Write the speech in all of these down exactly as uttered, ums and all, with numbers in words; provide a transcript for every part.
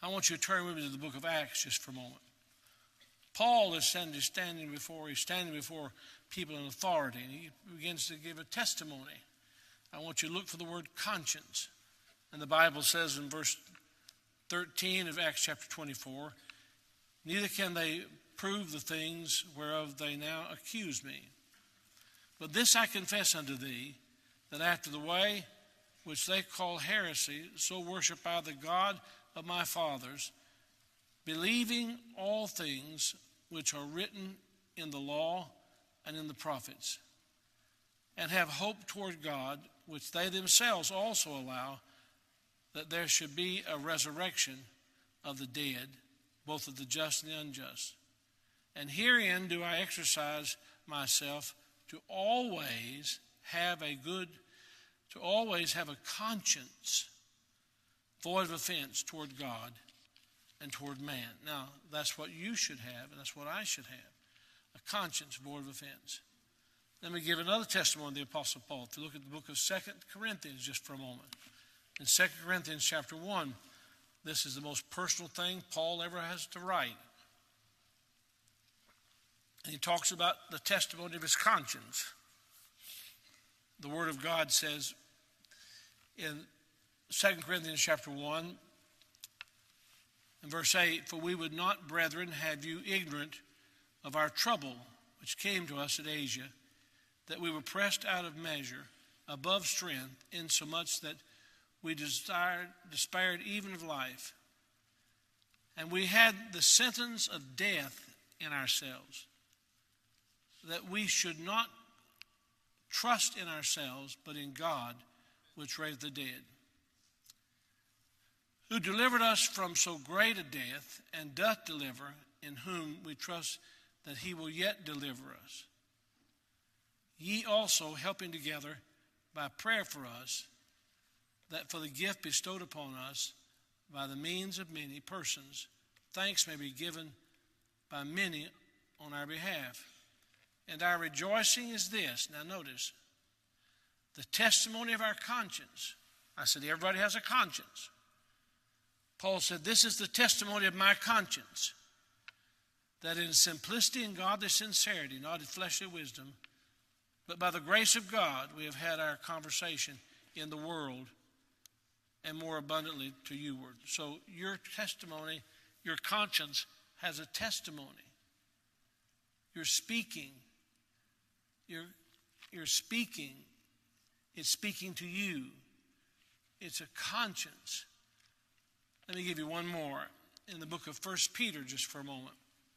I want you to turn with me to the book of Acts just for a moment. Paul is standing, standing before, he's standing before people in authority, and he begins to give a testimony. I want you to look for the word conscience. And the Bible says in verse thirteen of Acts chapter twenty-four, neither can they prove the things whereof they now accuse me. But this I confess unto thee, that after the way which they call heresy, so worship I the God of my fathers, believing all things which are written in the law and in the prophets, and have hope toward God, which they themselves also allow, that there should be a resurrection of the dead, both of the just and the unjust. And herein do I exercise myself to always have a good, to always have a conscience void of offense toward God and toward man. Now, that's what you should have, and that's what I should have, a conscience void of offense. Let me give another testimony of the Apostle Paul. To look at the book of Second Corinthians just for a moment. In Second Corinthians chapter one, this is the most personal thing Paul ever has to write. And he talks about the testimony of his conscience. The Word of God says in Second Corinthians chapter one, in verse eight, for we would not, brethren, have you ignorant of our trouble which came to us at Asia, that we were pressed out of measure, above strength, insomuch that we desired, despaired even of life. And we had the sentence of death in ourselves, that we should not trust in ourselves, but in God, which raised the dead, who delivered us from so great a death, and doth deliver, in whom we trust that he will yet deliver us. Ye also helping together by prayer for us, that for the gift bestowed upon us by the means of many persons, thanks may be given by many on our behalf. And our rejoicing is this. Now notice, the testimony of our conscience. I said everybody has a conscience. Paul said, this is the testimony of my conscience, that in simplicity and godly sincerity, not in fleshly wisdom, but by the grace of God, we have had our conversation in the world, and more abundantly to youward. So your testimony, your conscience has a testimony. You're speaking. You're, you're speaking. It's speaking to you. It's a conscience. Let me give you one more in the book of First Peter just for a moment.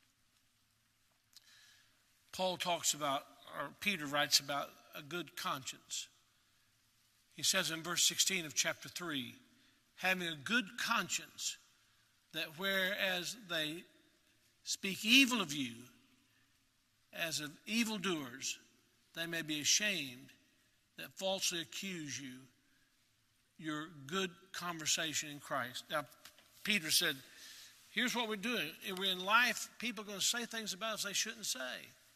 Paul talks about, or Peter writes about a good conscience. He says in verse sixteen of chapter three, having a good conscience, that whereas they speak evil of you, as of evildoers, they may be ashamed that falsely accuse you, your good conversation in Christ. Now, Peter said, here's what we're doing. We're in life, people are going to say things about us they shouldn't say.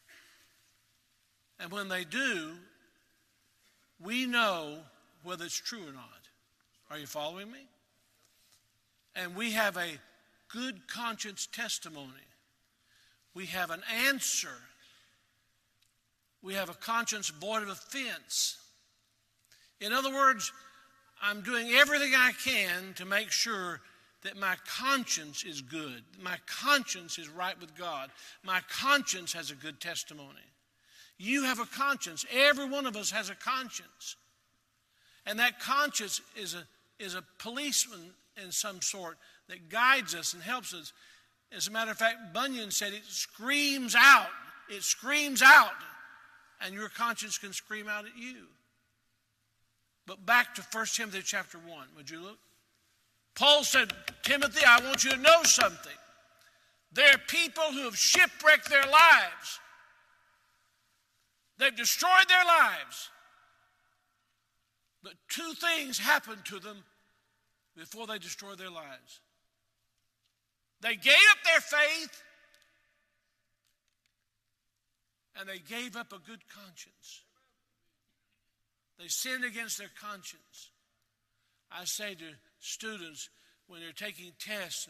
And when they do, we know whether it's true or not. Are you following me? And we have a good conscience testimony. We have an answer. We have a conscience void of offense. In other words, I'm doing everything I can to make sure that my conscience is good. My conscience is right with God. My conscience has a good testimony. You have a conscience. Every one of us has a conscience. And that conscience is a, is a policeman in some sort that guides us and helps us. As a matter of fact, Bunyan said it screams out. It screams out. And your conscience can scream out at you. But back to First Timothy chapter one. Would you look? Paul said, Timothy, I want you to know something. There are people who have shipwrecked their lives. They've destroyed their lives. But two things happened to them before they destroyed their lives. They gave up their faith, and they gave up a good conscience. They sinned against their conscience. I say to students when they're taking tests,